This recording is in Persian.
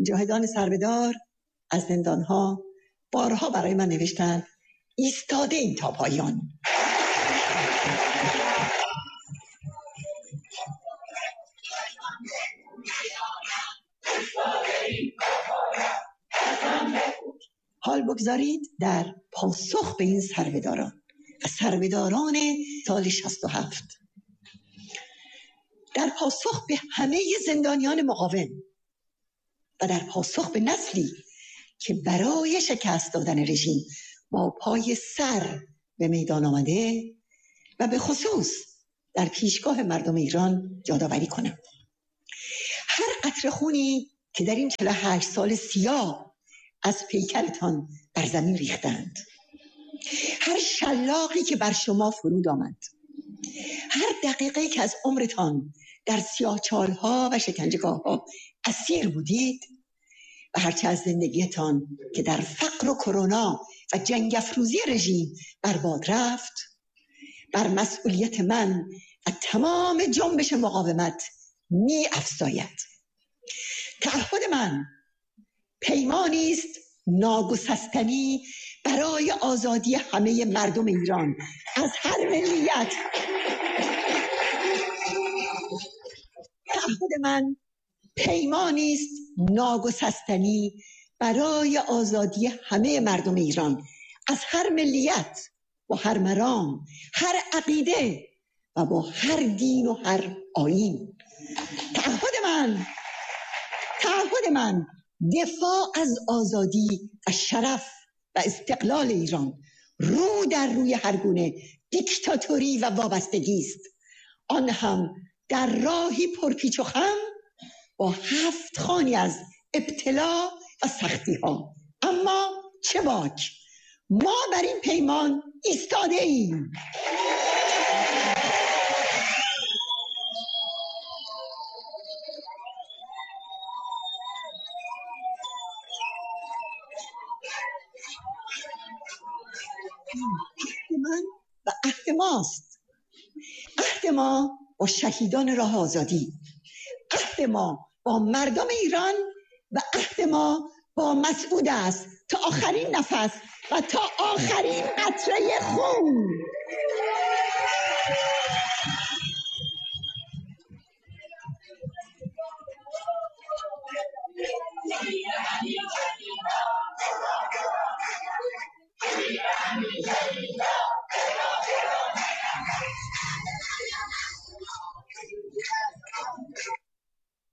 مجاهدان سربه‌دار از زندانها بارها برای من نوشتند ایستاده این تا پایان. حال بگذارید در پاسخ به این سربه‌داران و سربه‌داران سال 67، در پاسخ به همه زندانیان مقاوم و در پاسخ به نسلی که برای شکست دادن رژیم با پای سر به میدان آمده و به خصوص در پیشگاه مردم ایران یادآوری کنم هر قطره خونی که در این 48 سال سیاه از پیکرتان بر زمین ریختند، هر شلاقی که بر شما فرود آمد، هر دقیقه که از عمرتان در سیاهچال‌ها و شکنجهگاه‌ها اسیر بودید و هرچه از زندگیتان که در فقر و کرونا و جنگ افروزی رژیم برباد رفت، بر مسئولیت من و تمام جنبش مقاومت می افزاید. تعهد من پیمانی است ناگسستنی برای آزادی همه مردم ایران از هر ملیت. تعهد من پیمانی است ناگسستنی برای آزادی همه مردم ایران از هر ملیت و هر مرام، هر عقیده و با هر دین و هر آیین. تعهد من دفاع از آزادی و شرف و استقلال ایران رو در روی هر گونه دیکتاتوری و وابستگی است، آن هم در راهی پرپیچ و خم با 7 خوانی از ابتلا و سختی ها. اما چه باک، ما بر این پیمان ایستاده ایم. عهد من و عهد ماست، عهد ما با شهیدان راه آزادی، عهد ما با مردم ایران و عهد ما با مسعود است تا آخرین نفس و تا آخرین قطره خون.